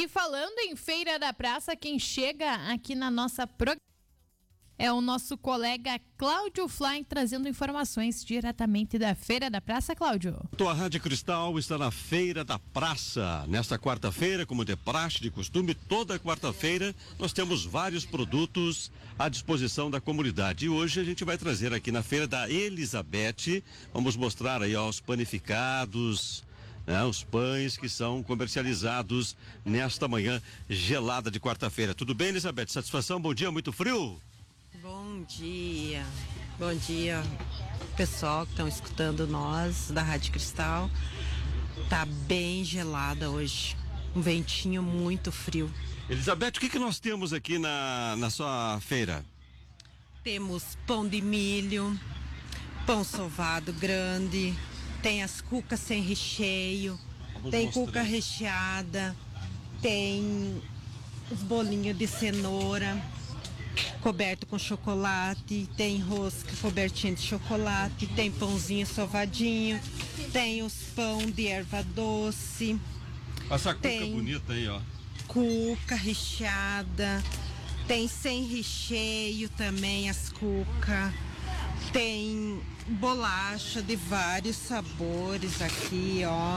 E falando em Feira da Praça, quem chega aqui na nossa programação é o nosso colega Cláudio Fly, trazendo informações diretamente da Feira da Praça. Cláudio. A Rádio Cristal está na Feira da Praça. Nesta quarta-feira, como de praxe, de costume, toda quarta-feira nós temos vários produtos à disposição da comunidade. E hoje a gente vai trazer aqui na Feira da Elizabeth, vamos mostrar aí os panificados, os pães que são comercializados nesta manhã gelada de quarta-feira. Tudo bem, Elizabeth? Satisfação? Bom dia, muito frio? Bom dia, pessoal que estão escutando nós da Rádio Cristal. Tá bem gelada hoje, um ventinho muito frio. Elizabeth, o que nós temos aqui na sua feira? Temos pão de milho, pão sovado grande, tem as cucas sem recheio, tem cuca recheada, tem os bolinhos de cenoura coberto com chocolate, tem rosca cobertinha de chocolate, tem pãozinho sovadinho, tem os pão de erva doce. Essa cuca bonita aí, ó. Cuca recheada, tem sem recheio também as cuca, tem bolacha de vários sabores aqui, ó.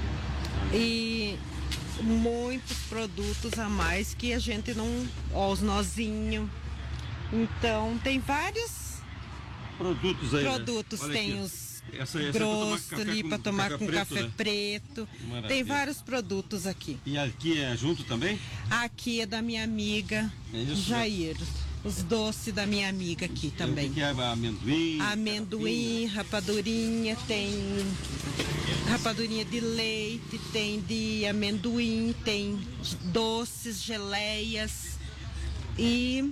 E muitos produtos a mais que a gente não... Ó, os nozinhos. Então, tem vários produtos aí. Tem aqui. os essa grossos ali para tomar com café preto. Maravilha. Tem vários produtos aqui. E aqui é junto também? Aqui é da minha amiga Jair. Os doces da minha amiga aqui também. O que é amendoim? Amendoim, rapadurinha, tem rapadurinha de leite, tem de amendoim, tem doces, geleias e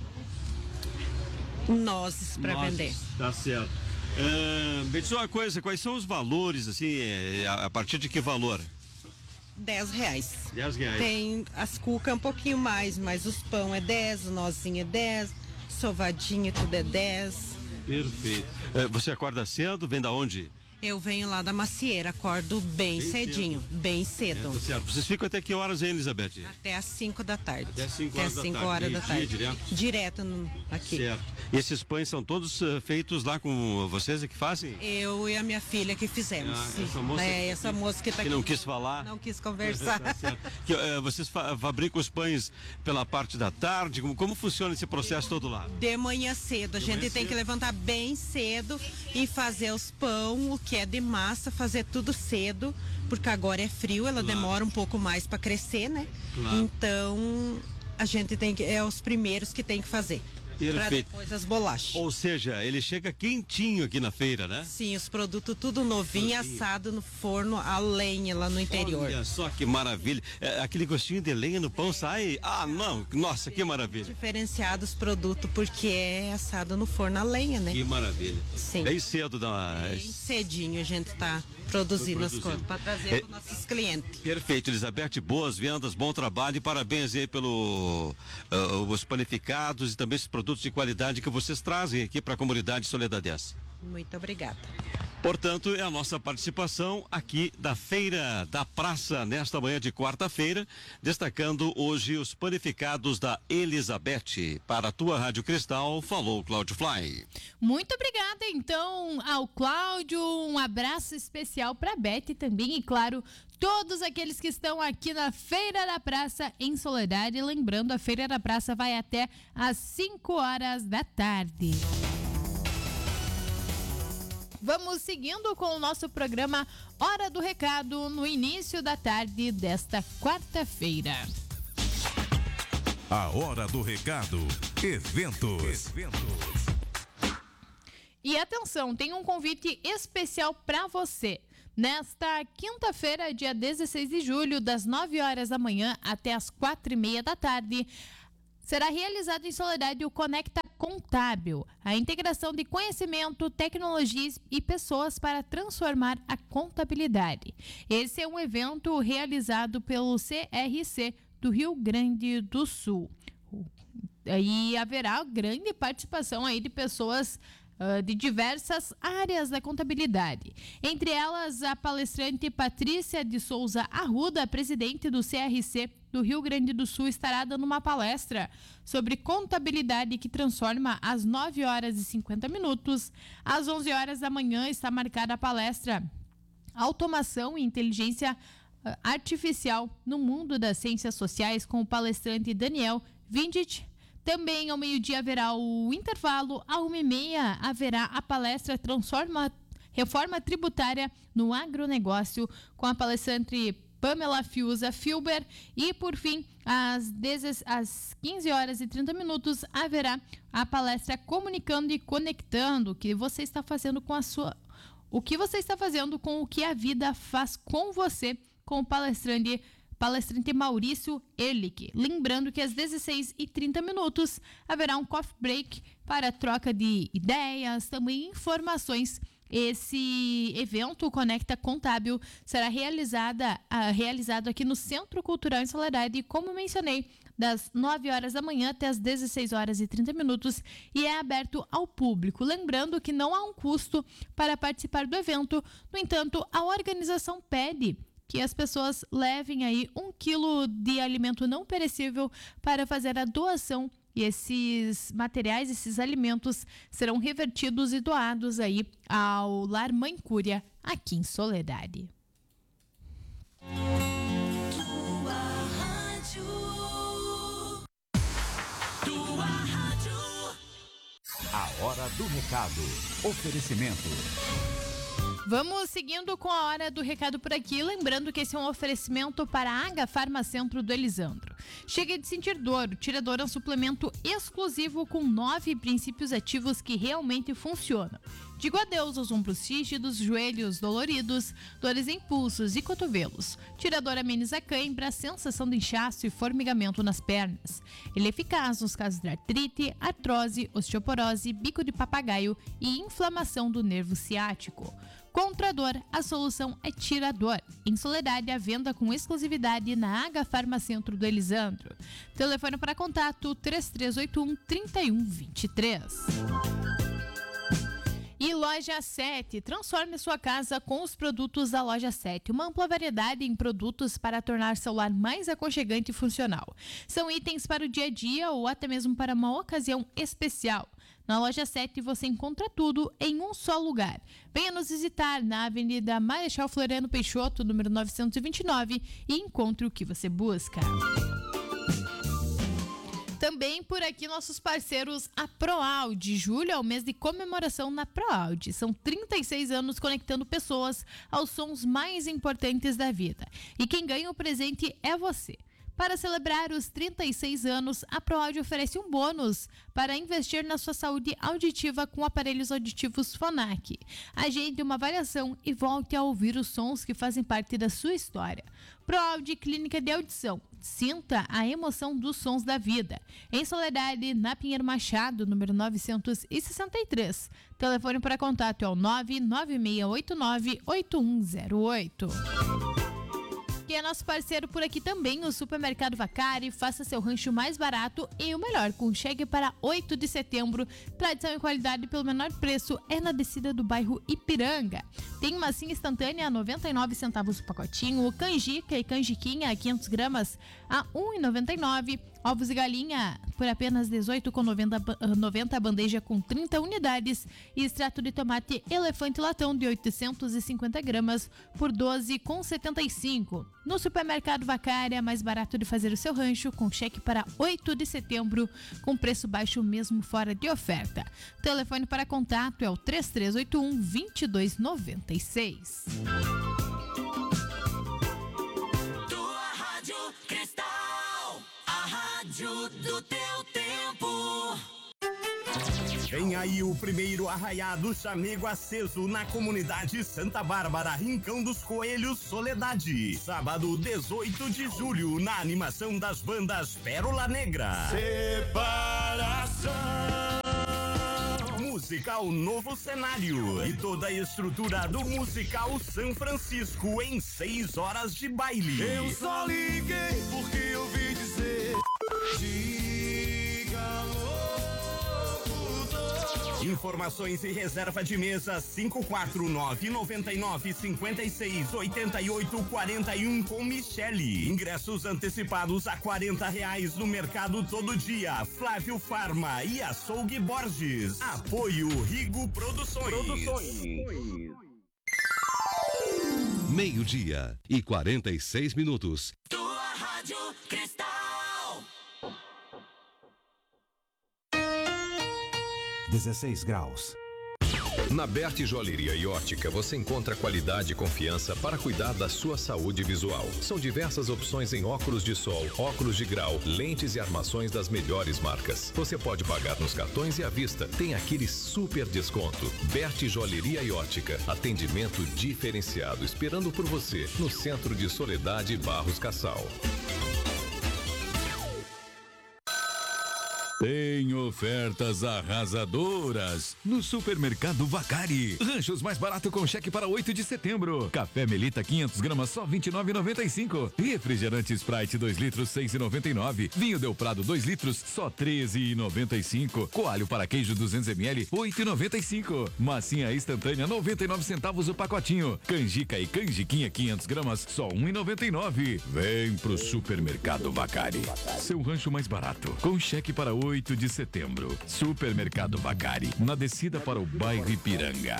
nozes para vender. Tá certo. Me diz uma coisa, quais são os valores, assim, a partir de que valor? R$10. R$10. Tem as cucas um pouquinho mais, mas os pão é 10, o nozinho é 10, sovadinho tudo é 10. Perfeito. Você acorda cedo, vem da onde? Eu venho lá da macieira, acordo bem cedinho, bem cedo. Tá certo. Vocês ficam até que horas, hein, Elizabeth? Até às 5 da tarde. Até 5 horas da tarde. Direto? Direto aqui. Certo. E esses pães são todos feitos lá com vocês que fazem? Eu e a minha filha que fizemos. Essa moça que tá aqui. Que não quis falar? Não quis conversar. Tá certo. Vocês fabricam os pães pela parte da tarde? Como funciona esse processo todo lá? De manhã cedo. A gente tem que levantar bem cedo e fazer os pão, o que é de massa, fazer tudo cedo, porque agora é frio, ela demora um pouco mais para crescer, né? Claro. Então, a gente é os primeiros que tem que fazer. Para depois as bolachas. Ou seja, ele chega quentinho aqui na feira, né? Sim, os produtos tudo novinho, assado no forno, a lenha lá no interior. Olha só que maravilha. Aquele gostinho de lenha no pão sai. Ah, não, nossa, que maravilha. Diferenciados produtos porque é assado no forno a lenha, né? Que maravilha. Sim. Bem cedo Bem cedinho a gente tá produzindo as coisas para trazer para os nossos clientes. Perfeito, Elizabeth, boas vendas, bom trabalho e parabéns aí os panificados e também esses produtos de qualidade que vocês trazem aqui para a comunidade Soledadense. Muito obrigada. Portanto, é a nossa participação aqui da Feira da Praça nesta manhã de quarta-feira, destacando hoje os panificados da Elizabeth. Para a tua Rádio Cristal, falou Cláudio Fly. Muito obrigada, então, ao Cláudio, um abraço especial para a Beth também e, claro, todos aqueles que estão aqui na Feira da Praça em Soledade. Lembrando, a Feira da Praça vai até às 5 horas da tarde. Vamos seguindo com o nosso programa Hora do Recado no início da tarde desta quarta-feira. A Hora do Recado. Eventos. E atenção, tem um convite especial para você. Nesta quinta-feira, dia 16 de julho, das 9 horas da manhã até as 4:30 da tarde, será realizado em Soledade o Conecta Contábil, a integração de conhecimento, tecnologias e pessoas para transformar a contabilidade. Esse é um evento realizado pelo CRC do Rio Grande do Sul. E haverá grande participação aí de pessoas de diversas áreas da contabilidade. Entre elas, a palestrante Patrícia de Souza Arruda, presidente do CRC do Rio Grande do Sul, estará dando uma palestra sobre contabilidade que transforma às 9 horas e 50 minutos. Às 11 horas da manhã está marcada a palestra Automação e Inteligência Artificial no Mundo das Ciências Sociais, com o palestrante Daniel Vindigt. Também ao meio-dia haverá o intervalo, à 1h30 haverá a palestra Reforma Tributária no Agronegócio, com a palestrante Pamela Fiuza Filber, e por fim, às 15 horas e 30 minutos haverá a palestra Comunicando e Conectando, o que você está fazendo com o que a vida faz com você, com o palestrante Maurício Ehrlich. Lembrando que às 16h30 haverá um coffee break para troca de ideias, também informações. Esse evento Conecta Contábil será realizado aqui no Centro Cultural em Soledade, como mencionei, das 9 horas da manhã até as 16 horas e 30 minutos, e é aberto ao público. Lembrando que não há um custo para participar do evento. No entanto, a organização pede que as pessoas levem aí 1 quilo de alimento não perecível para fazer a doação, e esses materiais, esses alimentos serão revertidos e doados aí ao Lar Mãe Cúria, aqui em Soledade. A hora do recado. Oferecimento. Vamos seguindo com a hora do recado por aqui, lembrando que esse é um oferecimento para a Aga Farmacentro do Elisandro. Chega de sentir dor, o Tirador é um suplemento exclusivo com 9 princípios ativos que realmente funcionam. Digo adeus aos ombros rígidos, joelhos doloridos, dores em pulsos e cotovelos. Tirador ameniza cãibra, sensação de inchaço e formigamento nas pernas. Ele é eficaz nos casos de artrite, artrose, osteoporose, bico de papagaio e inflamação do nervo ciático. Contra a dor, a solução é Tirador. Em Soledade, a venda com exclusividade na Aga Farmacentro do Elisandro. Telefone para contato 3381-3123. E Loja 7, transforme sua casa com os produtos da Loja 7. Uma ampla variedade em produtos para tornar seu lar mais aconchegante e funcional. São itens para o dia a dia ou até mesmo para uma ocasião especial. Na Loja 7 você encontra tudo em um só lugar. Venha nos visitar na Avenida Marechal Floriano Peixoto, número 929, e encontre o que você busca. Também por aqui nossos parceiros, a ProAude. Julho é o mês de comemoração na ProAude. São 36 anos conectando pessoas aos sons mais importantes da vida. E quem ganha o presente é você. Para celebrar os 36 anos, a ProAudio oferece um bônus para investir na sua saúde auditiva com aparelhos auditivos Phonak. Agende uma avaliação e volte a ouvir os sons que fazem parte da sua história. ProAudio Clínica de Audição. Sinta a emoção dos sons da vida. Em Soledade, na Pinheiro Machado, número 963. Telefone para contato é o 99689-8108. Que é nosso parceiro por aqui também, o Supermercado Vacari. Faça seu rancho mais barato e o melhor, com cheque para 8 de setembro. Tradição e qualidade pelo menor preço é na descida do bairro Ipiranga. Tem massinha instantânea a 99 centavos o pacotinho, canjica e canjiquinha a 500 gramas a R$ 1,99. Ovos e galinha por apenas R$ 18,90 a bandeja com 30 unidades. E extrato de tomate elefante latão de 850 gramas por R$ 12,75. No Supermercado Vacari é mais barato de fazer o seu rancho, com cheque para 8 de setembro, com preço baixo mesmo fora de oferta. O telefone para contato é o 3381-2296. Do teu tempo. Vem aí o primeiro arraiá do chamego aceso na comunidade Santa Bárbara, Rincão dos Coelhos, Soledade. Sábado 18 de julho, na animação das bandas Pérola Negra, Separação, Musical Novo Cenário e toda a estrutura do Musical São Francisco em 6 horas de baile. eu só liguei porque eu ouvi dizer. Diga locutor. Informações e reserva de mesa 549-99-56-88-41 com Michele. Ingressos antecipados a R$40 no mercado todo dia. Flávio Farma e Açougue Borges. Apoio Rigo Produções. 12:46. Tua Rádio Cristal. 16 graus. Na Berti Joalheria e Ótica você encontra qualidade e confiança para cuidar da sua saúde visual. São diversas opções em óculos de sol, óculos de grau, lentes e armações das melhores marcas. Você pode pagar nos cartões e à vista. Tem aquele super desconto. Berti Joalheria e Ótica. Atendimento diferenciado esperando por você no centro de Soledade Barros Cassal. Tem ofertas arrasadoras no Supermercado Vacari. Ranchos mais barato com cheque para 8 de setembro. Café Melita 500 gramas só R$ 29,95. Refrigerante Sprite 2 litros 6,99. Vinho Del Prado 2 litros só R$ 13,95. Coalho para queijo 200 ml 8,95. Massinha instantânea 99 centavos o pacotinho. Canjica e canjiquinha 500 gramas só R$ 1,99. Vem pro Supermercado Vacari. Seu rancho mais barato com cheque para 8 de setembro. Supermercado Vacari, na descida para o bairro Ipiranga.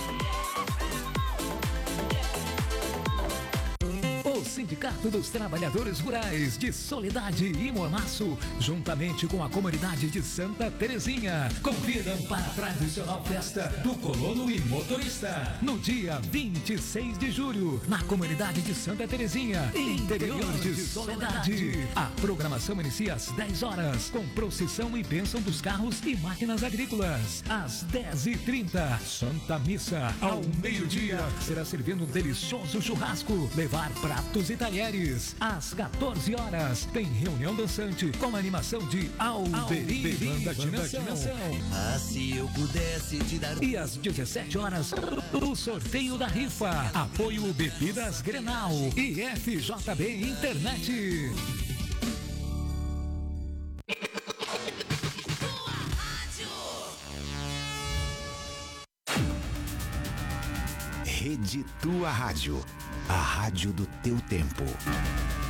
O Sindicato dos Trabalhadores Rurais de Soledade e Mormaço, juntamente com a comunidade de Santa Terezinha, convidam para a tradicional festa do colono e motorista, no dia 26 de julho, na comunidade de Santa Terezinha, interior de Soledade. A programação inicia às 10 horas, com procissão e bênção dos carros e máquinas agrícolas. Às 10h30, Santa Missa. Ao meio-dia, será servindo um delicioso churrasco, levar pratos e talheres. Às 14 horas, tem reunião dançante com animação de Alberi, Banda Dimensão. Ah, se eu pudesse te dar. E às 17 horas, o sorteio da rifa. Apoio Bebidas Grenal e FJB Internet. Rede Tua Rádio. A rádio do teu tempo.